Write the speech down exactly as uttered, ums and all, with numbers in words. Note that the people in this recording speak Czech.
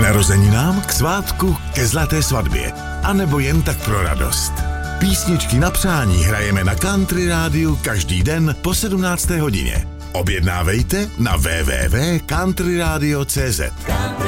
narozeninám, k svátku, ke zlaté svatbě. A nebo jen tak pro radost. Písničky na přání hrajeme na Country Rádiu každý den po sedmnácté hodině. Objednávejte na w w w tečka country radio tečka c z.